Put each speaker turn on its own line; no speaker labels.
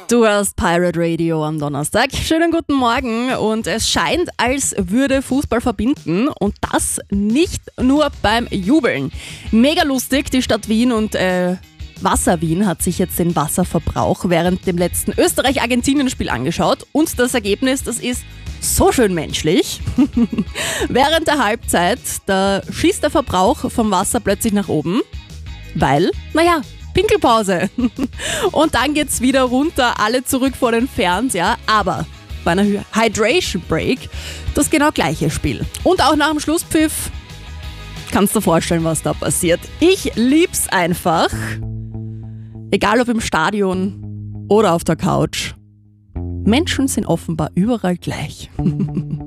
Du hörst Pirate Radio am Donnerstag. Schönen guten Morgen und es scheint, als würde Fußball verbinden und das nicht nur beim Jubeln. Mega lustig, die Stadt Wien und Wasser Wien hat sich jetzt den Wasserverbrauch während dem letzten Österreich-Argentinien-Spiel angeschaut und das Ergebnis, das ist so schön menschlich. Während der Halbzeit, da schießt der Verbrauch vom Wasser plötzlich nach oben, weil, Pinkelpause. Und dann geht's wieder runter, alle zurück vor den Fernseher. Aber bei einer Hydration Break das genau gleiche Spiel. Und auch nach dem Schlusspfiff kannst du dir vorstellen, was da passiert. Ich lieb's einfach. Egal ob im Stadion oder auf der Couch. Menschen sind offenbar überall gleich.